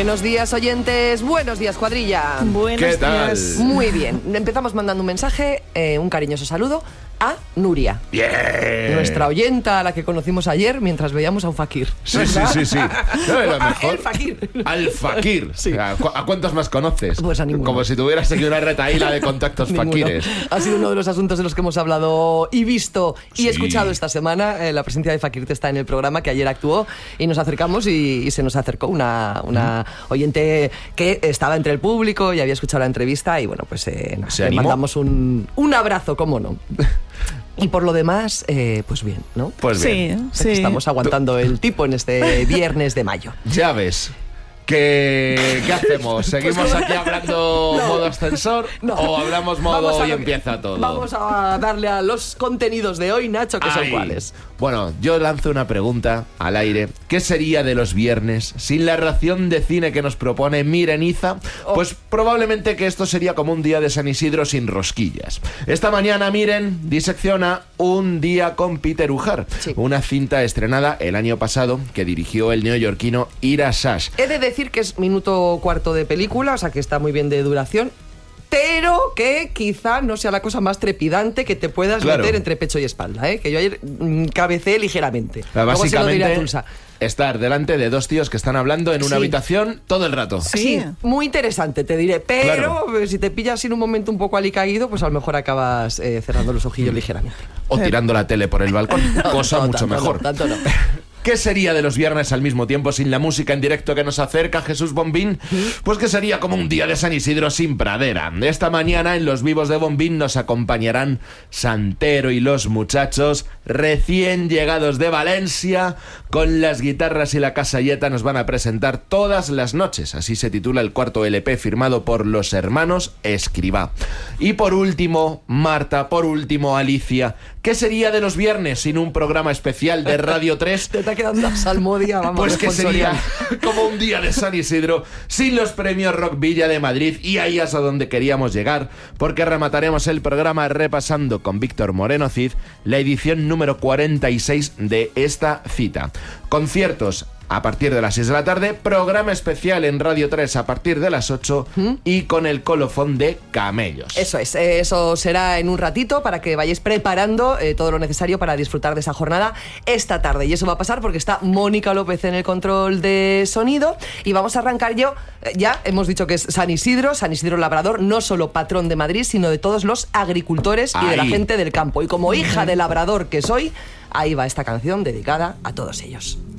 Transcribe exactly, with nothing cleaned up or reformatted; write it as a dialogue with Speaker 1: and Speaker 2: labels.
Speaker 1: Buenos días, oyentes. Buenos días, cuadrilla.
Speaker 2: Buenos
Speaker 3: ¿Qué tal?
Speaker 2: días.
Speaker 1: Muy bien. Empezamos mandando un mensaje, eh, un cariñoso saludo a Nuria,
Speaker 3: Bien.
Speaker 1: nuestra oyenta a la que conocimos ayer mientras veíamos a un fakir.
Speaker 3: Sí, sí, sí, sí. No, lo mejor.
Speaker 1: El fakir.
Speaker 3: Al fakir.
Speaker 1: Sí.
Speaker 3: ¿A, cu- a cuántos más conoces?
Speaker 1: Pues a ninguno.
Speaker 3: Como si tuvieras aquí una retaíla de contactos
Speaker 1: Ninguno.
Speaker 3: fakires.
Speaker 1: Ha sido uno de los asuntos de los que hemos hablado y visto y
Speaker 3: Sí.
Speaker 1: escuchado esta semana. Eh, la presencia de Fakirte está en el programa que ayer actuó y nos acercamos y, y se nos acercó una, una oyente que estaba entre el público y había escuchado la entrevista y bueno, pues eh, nada,
Speaker 3: ¿Se
Speaker 1: le
Speaker 3: animó?
Speaker 1: mandamos un, un abrazo, cómo no. Y por lo demás, eh, pues bien, ¿no?
Speaker 3: Pues bien.
Speaker 2: Sí, sí.
Speaker 1: Estamos aguantando el tipo en este viernes de mayo.
Speaker 3: Ya ves. ¿Qué, ¿Qué hacemos? ¿Seguimos aquí hablando
Speaker 1: No.
Speaker 3: modo ascensor?
Speaker 1: No.
Speaker 3: ¿O hablamos modo
Speaker 1: Vamos a
Speaker 3: y
Speaker 1: lo que-
Speaker 3: empieza todo?
Speaker 1: Vamos a darle a los contenidos de hoy, Nacho, que son
Speaker 3: Ay.
Speaker 1: cuáles.
Speaker 3: Bueno, yo lanzo una pregunta al aire. ¿Qué sería de los viernes sin la ración de cine que nos propone Mireniza?
Speaker 1: Oh.
Speaker 3: Pues probablemente que esto sería como un día de San Isidro sin rosquillas. Esta mañana, Miren disecciona Un día con Peter Ujar,
Speaker 1: Sí.
Speaker 3: una cinta estrenada el año pasado que dirigió el neoyorquino Ira Sash.
Speaker 1: He de decir que es minuto cuarto de película, o sea que está muy bien de duración, pero que quizá no sea la cosa más trepidante que te puedas
Speaker 3: Claro.
Speaker 1: meter entre pecho y espalda, ¿eh? Que yo ayer mm, cabeceé ligeramente.
Speaker 3: Pero
Speaker 1: Luego se lo diré a
Speaker 3: básicamente,
Speaker 1: Tulsa.
Speaker 3: estar delante de dos tíos que están hablando en una
Speaker 1: Sí.
Speaker 3: habitación todo el rato.
Speaker 2: Sí.
Speaker 1: Sí, muy interesante, te diré, pero
Speaker 3: Claro.
Speaker 1: eh, si te pillas en un momento un poco alicaído, pues a lo mejor acabas eh, cerrando los ojillos ligeramente.
Speaker 3: O tirando la tele por el balcón, cosa
Speaker 1: No,
Speaker 3: mucho
Speaker 1: tanto
Speaker 3: mejor.
Speaker 1: no, tanto no.
Speaker 3: ¿Qué sería de los viernes al mismo tiempo sin la música en directo que nos acerca Jesús Bombín? Pues que sería como un día de San Isidro sin pradera. Esta mañana en Los Vivos de Bombín nos acompañarán Santero y los muchachos recién llegados de Valencia. Con las guitarras y la casalleta nos van a presentar todas las noches. Así se titula el cuarto L P firmado por los hermanos Escribá. Y por último, Marta, por último, Alicia. ¿Qué sería de los viernes sin un programa especial de Radio tres?
Speaker 1: Te está quedando la salmodia, vamos.
Speaker 3: Pues que sería
Speaker 1: responsorial.
Speaker 3: como un día de San Isidro sin los premios Rock Villa de Madrid, y ahí es a donde queríamos llegar, porque remataremos el programa repasando con Víctor Moreno Cid la edición número cuarenta y seis de esta cita. Conciertos a partir de las seis de la tarde, programa especial en Radio tres a partir de las ocho y con el colofón de Camellos.
Speaker 1: Eso es, eh, eso será en un ratito para que vayáis preparando eh, todo lo necesario para disfrutar de esa jornada esta tarde. Y eso va a pasar porque está Mónica López en el control de sonido y vamos a arrancar yo, eh, ya hemos dicho que es San Isidro, San Isidro Labrador, no solo patrón de Madrid, sino de todos los agricultores y de la
Speaker 3: Ahí.
Speaker 1: gente del campo. Y como hija de labrador que soy, ahí va esta canción dedicada a todos ellos.